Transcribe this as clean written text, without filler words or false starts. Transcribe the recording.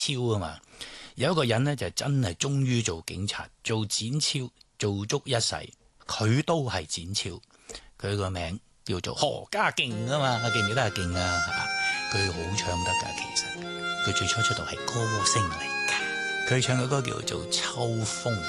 超啊嘛。有一個人呢，就真係終於做警察，做展超做足一世，佢都係展超，佢個名叫做何家勁啊嘛，記唔記得阿勁啊？佢好唱得㗎，其實佢最初出道係歌星嚟㗎，佢唱嘅歌叫做《秋風》。